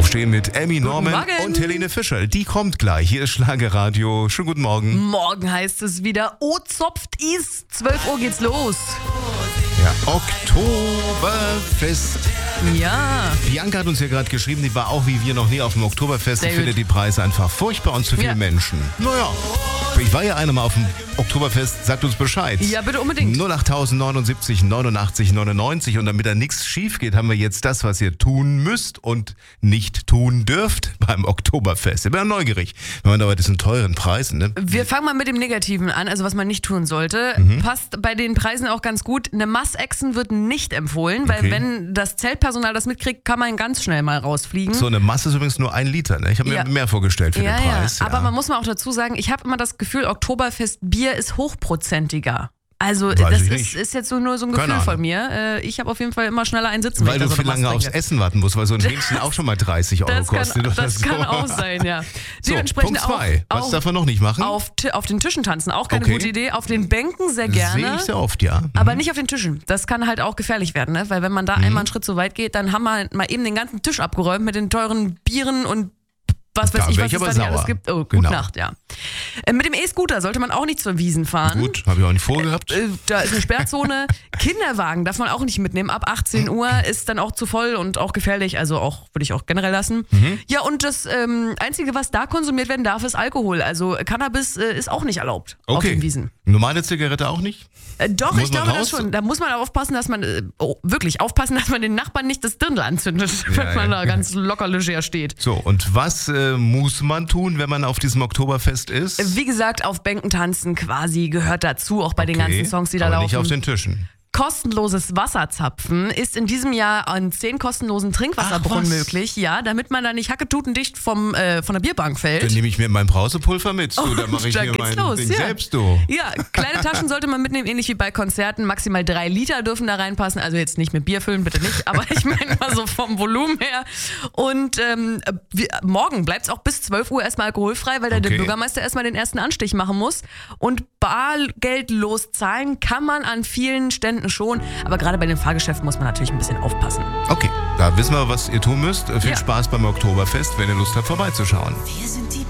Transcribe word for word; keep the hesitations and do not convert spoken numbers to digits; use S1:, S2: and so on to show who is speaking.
S1: Aufstehen mit Emmy Norman
S2: Morgen.
S1: und Helene Fischer. Die kommt gleich. Hier ist Schlagerradio. Schönen guten Morgen.
S2: Morgen heißt es wieder, oh, zopft is. zwölf Uhr geht's los.
S1: Ja, Oktoberfest.
S2: Ja.
S1: Bianca hat uns ja gerade geschrieben, die war auch wie wir noch nie auf dem Oktoberfest und
S2: Sehr
S1: findet
S2: gut.
S1: die Preise einfach furchtbar und zu viele
S2: Ja.
S1: Menschen. Naja, ich war ja einmal auf dem Oktoberfest, sagt uns Bescheid.
S2: Ja, bitte unbedingt.
S1: null acht neunundsiebzig neunundachtzig neunundneunzig und damit da nichts schief geht, haben wir jetzt das, was ihr tun müsst und nicht tun dürft beim Oktoberfest. Ich bin ja neugierig, wenn man da bei diesen teuren Preisen, ne?
S2: Wir fangen mal mit dem Negativen an, also was man nicht tun sollte.
S1: Mhm.
S2: Passt bei den Preisen auch ganz gut. Eine Mass-Action wird nicht empfohlen, weil
S1: Okay.
S2: wenn das Zeltpersonal das mitkriegt, kann man ganz schnell mal rausfliegen.
S1: So eine Masse ist übrigens nur ein Liter, ne? Ich habe mir
S2: Ja.
S1: mehr vorgestellt für
S2: ja,
S1: den Preis.
S2: ja, aber man muss mal auch dazu sagen, ich habe immer das Gefühl, Oktoberfest-Bier ist hochprozentiger. Also
S1: Weiß
S2: das
S1: ich
S2: ist,
S1: nicht.
S2: ist jetzt so nur so ein
S1: Keine
S2: Gefühl von
S1: Ahnung.
S2: mir. Äh, Ich habe auf jeden Fall immer schneller einen sitzen.
S1: Weil
S2: wenn
S1: du
S2: ich da so
S1: viel
S2: eine
S1: lange
S2: Maß
S1: aufs
S2: trinke.
S1: Essen warten musst, weil so ein Hähnchen auch schon mal dreißig Euro
S2: Das
S1: kostet.
S2: kann,
S1: oder
S2: das
S1: so.
S2: kann auch sein, ja.
S1: So,
S2: Dementsprechend
S1: Punkt zwei.
S2: auch,
S1: Was
S2: auch
S1: darf man noch nicht machen?
S2: auf, Ti- auf den Tischen tanzen, auch keine
S1: Okay.
S2: gute Idee. Auf den Bänken sehr
S1: Sehe
S2: gerne.
S1: ich sehr oft, ja. Mhm.
S2: Aber nicht auf den Tischen. Das kann halt auch gefährlich werden, ne? Weil wenn man da einmal einen Schritt zu weit geht, dann haben wir mal eben den ganzen Tisch abgeräumt mit den teuren Bieren und was weiß
S1: Da
S2: ich,
S1: wär
S2: was
S1: ich
S2: es
S1: aber
S2: da nicht
S1: sauer.
S2: alles gibt. Oh,
S1: Genau.
S2: gute Nacht, ja. Äh, mit dem E-Scooter sollte man auch nicht zur Wiesn fahren.
S1: Gut, habe ich auch nicht vorgehabt.
S2: Äh, Da ist eine Sperrzone. Kinderwagen darf man auch nicht mitnehmen. Ab achtzehn Uhr ist dann auch zu voll und auch gefährlich. Also auch würde ich auch generell lassen.
S1: Mhm.
S2: Ja, und das ähm, Einzige, was da konsumiert werden darf, ist Alkohol. Also Cannabis äh, ist auch nicht erlaubt auf
S1: Okay.
S2: den Wiesen.
S1: Normale Zigarette auch nicht?
S2: Äh, doch,
S1: Muss
S2: ich
S1: man
S2: glaube
S1: raus?
S2: das schon. Da muss man aufpassen, dass man, äh, oh, wirklich aufpassen, dass man den Nachbarn nicht das Dirndl anzündet, wenn
S1: Ja,
S2: man
S1: ja.
S2: da ganz locker leger steht.
S1: So, und was äh, muss man tun, wenn man auf diesem Oktoberfest ist?
S2: Wie gesagt, auf Bänken tanzen quasi gehört dazu, auch bei den
S1: Okay,
S2: ganzen Songs, die da
S1: aber
S2: laufen.
S1: nicht auf den Tischen.
S2: Kostenloses Wasserzapfen ist in diesem Jahr an zehn kostenlosen Trinkwasserbrunnen
S1: Ach, was?
S2: möglich. Ja, damit man da nicht hacketutendicht vom, äh, von der Bierbank fällt.
S1: Dann nehme ich mir mein Brausepulver mit. Du, da mache ich
S2: da
S1: mir
S2: geht's
S1: mein
S2: los,
S1: Ding
S2: ja.
S1: selbst, du.
S2: Ja, kleine Taschen sollte man mitnehmen, ähnlich wie bei Konzerten. Maximal drei Liter dürfen da reinpassen. Also jetzt nicht mit Bier füllen, bitte nicht. Aber ich meine mal so vom Volumen her. Und ähm, wir, morgen bleibt es auch bis zwölf Uhr erstmal alkoholfrei, weil da der
S1: Okay.
S2: Bürgermeister erstmal den ersten Anstich machen muss. Und bargeldlos zahlen kann man an vielen Ständen schon. Aber gerade bei den Fahrgeschäften muss man natürlich ein bisschen aufpassen.
S1: Okay, da wissen wir, was ihr tun müsst. Viel
S2: Ja.
S1: Spaß beim Oktoberfest, wenn ihr Lust habt, vorbeizuschauen.
S3: Wir sind die